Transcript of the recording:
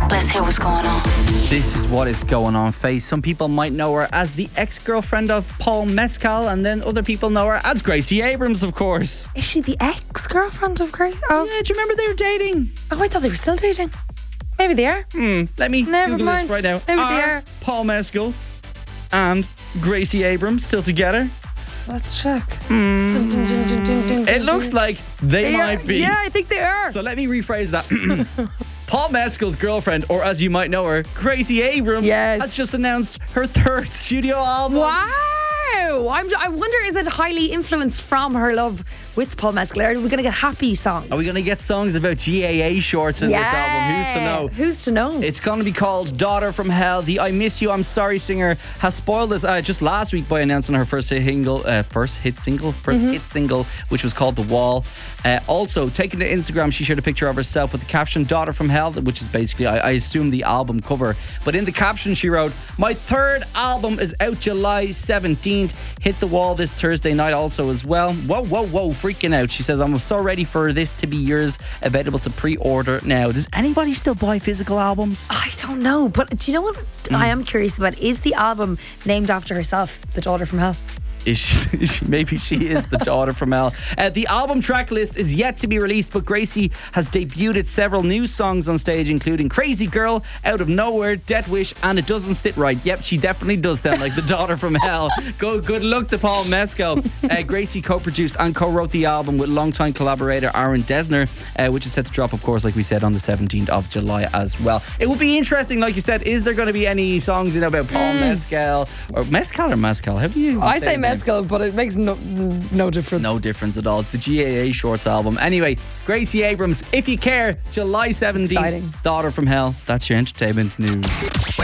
Let's hear what's going on. This is what is going on, Faye. Some people might know her as the ex-girlfriend of Paul Mescal, and then other people know her as Gracie Abrams, of course. Is she the ex-girlfriend of Grace? Yeah, do you remember they were dating? Oh, I thought they were still dating. Maybe they are. Let me Never Google mind. this right now. Maybe they Are are. Paul Mescal and Gracie Abrams still together? Let's check. Dun, dun, dun, dun, dun, dun, It looks like they might are. be. Yeah, I think they are. So let me rephrase that. Paul Mescal's girlfriend, or as you might know her, Gracie Abrams, Yes. has just announced her third studio album. Wow. I wonder, is it highly influenced from her love with Paul Mescal? Are we going to get happy songs? Are we going to get songs about GAA shorts in this album? Who's to know? Who's to know? It's going to be called Daughter from Hell. The I Miss You, I'm Sorry singer has spoiled us just last week by announcing her first hit single, which was called The Wall. Also, taking to Instagram, she shared a picture of herself with the caption Daughter from Hell, which is basically, I assume, the album cover. But in the caption, she wrote, "My third album is out July 17th. Hit the wall this Thursday night also as well." Whoa, freaking out. She says, "I'm so ready for this to be yours, available to pre-order now." Does anybody still buy physical albums? I don't know, but do you know what I am curious about? Is the album named after herself, The Daughter from Hell? Maybe she is the Daughter from Hell. The album track list is yet to be released, but Gracie has debuted several new songs on stage, including Crazy Girl, Out of Nowhere, Death Wish, and It Doesn't Sit Right. Yep, she definitely does sound like the Daughter from Hell. Good luck to Paul Mescal. Gracie co-produced and co-wrote the album with longtime collaborator Aaron Dessner, which is set to drop, of course, like we said, on the 17th of July as well. It would be interesting, like you said, is there going to be any songs about Paul Mescal, or Mescal or Mescal? How do you I say Mescal, but it makes no difference. No difference at all. The GAA Shorts album. Anyway, Gracie Abrams, if you care, July 17th, Exciting. Daughter from Hell. That's your entertainment news.